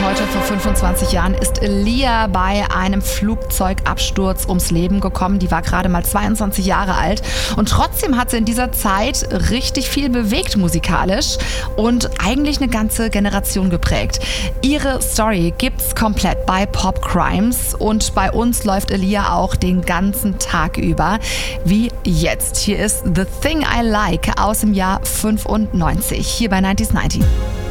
heute vor 25 Jahren ist Aaliyah bei einem Flugzeugabsturz ums Leben gekommen. Die war gerade mal 22 Jahre alt und trotzdem hat sie in dieser Zeit richtig viel bewegt musikalisch und eigentlich eine ganze Generation geprägt. Ihre Story gibt's komplett bei Pop Crimes und bei uns läuft Aaliyah auch den ganzen Tag über, wie jetzt. Hier ist The Thing I Like aus dem Jahr 95, hier bei 90s 90.